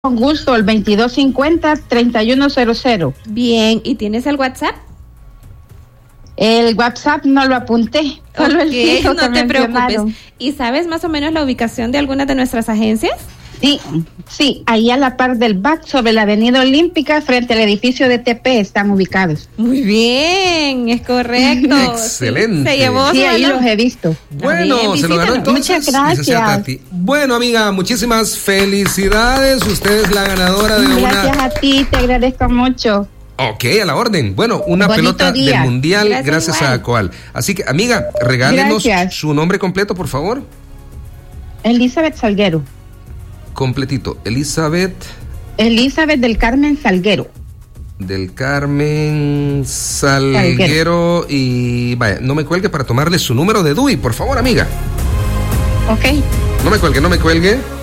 Con gusto, el 2250-3100. Bien, ¿y tienes el WhatsApp? El WhatsApp no lo apunté, solo el fijo no te preocupes. mencionaron. ¿Y sabes más o menos la ubicación de algunas de nuestras agencias? Sí, ahí a la par del BAC, sobre la Avenida Olímpica, frente al edificio de TP, están ubicados. Muy bien, es correcto. Excelente. Se llevó Sí, su ahí valor. los he visto. Bueno, Bien, se lo ganó visítanos. entonces. Muchas gracias. licenciada Tati. Bueno, amiga, muchísimas felicidades. Usted es la ganadora de Gracias a ti, te agradezco mucho. Ok, a la orden. Bueno, una Bonito pelota día. del Mundial Gracias gracias a Coal. Así que, amiga, regálenos Gracias. su nombre completo, por favor. Elizabeth Salguero. Completito. Elizabeth Elizabeth del Carmen Salguero. del Carmen Salguero. Y vaya, no me cuelgue para tomarle su número de DUI, por favor, amiga. Ok. No me cuelgue.